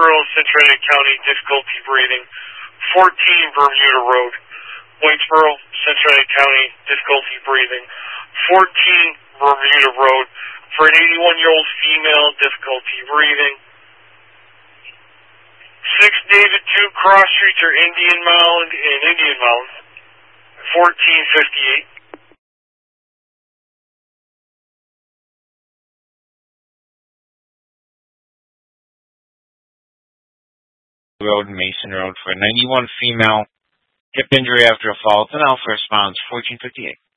Whitesboro, Cincinnati County, difficulty breathing. 14 Bermuda Road, Whitesboro, Cincinnati County, difficulty breathing. 14 Bermuda Road, for an 81-year-old female, difficulty breathing. 6 David 2 Cross Streets or Indian Mound in Indian Mound, 1458. Road, Mason Road, for a 91 female, hip injury after a fall. To Alpha response, 1458.